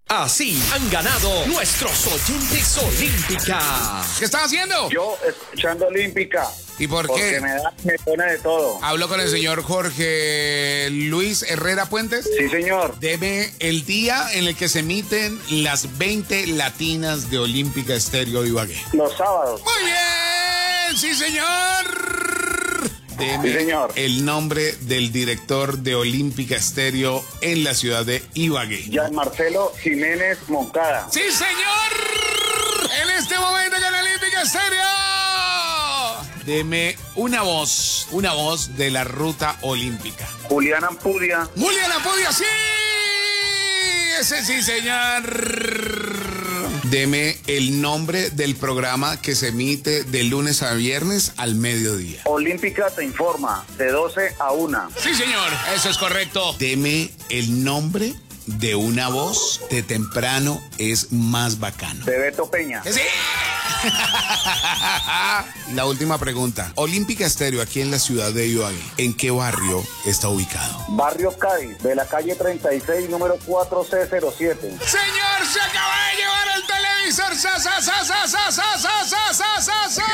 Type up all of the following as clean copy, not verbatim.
Así han ganado nuestros oyentes Olímpica. ¿Qué estás haciendo? Yo escuchando Olímpica. ¿Y por porque qué? me pone de todo. Hablo con el señor Jorge Luis Herrera Puentes. Sí, señor. Deme el día en el que se emiten las 20 latinas de Olímpica Estéreo Ibagué. Los sábados. Muy bien, sí, señor. Deme Sí, señor. el nombre del director de Olímpica Estéreo en la ciudad de Ibagué. Gian Marcelo Jiménez Moncada. ¡Sí, señor! En este momento en Olímpica Estéreo. Deme una voz de la ruta olímpica. Julián Ampudia. ¡Julián Ampudia, sí! Ese sí, señor. Deme el nombre del programa que se emite de lunes a viernes al mediodía. Olímpica te informa, de 12 a 1. Sí, señor, eso es correcto. Deme el nombre de una voz de temprano es más bacano. De Beto Peña. ¡Sí! La última pregunta. Olímpica Estéreo aquí en la ciudad de Ibagué, ¿en qué barrio está ubicado? Barrio Cádiz, de la calle 36, número 4C07. Señor, se acaba de llevar el televisor. ¡Sa, sa, sa, sa, sa, sa, sa, sa, sa, sa, sa!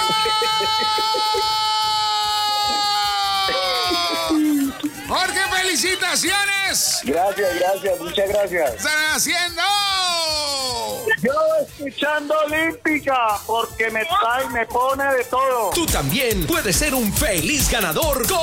Jorge, felicitaciones. Gracias, muchas gracias. ¡Están haciendo! Yo escuchando Olímpica, porque me pone de todo. Tú también puedes ser un feliz ganador con